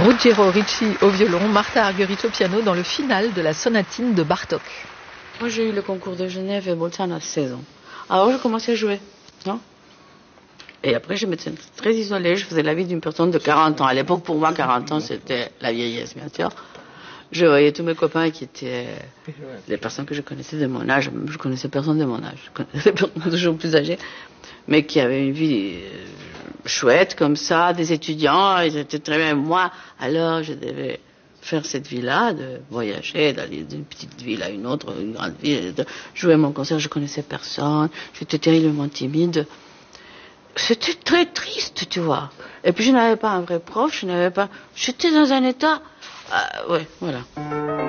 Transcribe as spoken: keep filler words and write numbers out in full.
Ruggiero Ricci au violon, Martha Argerich au piano dans le final de la sonatine de Bartók. Moi j'ai eu le concours de Genève et Bolzano à seize ans. Alors j'ai commencé à jouer, non? Et après je m'étais très isolée, je faisais la vie d'une personne de quarante ans. À l'époque pour moi quarante ans c'était la vieillesse bien sûr. Je voyais tous mes copains qui étaient les personnes que je connaissais de mon âge. Je connaissais personne de mon âge, je connaissais personne toujours plus âgées, mais qui avaient une vie chouette comme ça, des étudiants, ils étaient très bien. Moi alors je devais faire cette vie-là, de voyager, d'aller d'une petite ville à une autre, une grande ville, de jouer mon concert, je connaissais personne, j'étais terriblement timide. C'était très triste, tu vois. Et puis je n'avais pas un vrai prof, je n'avais pas... J'étais dans un état... Euh, ouais, voilà.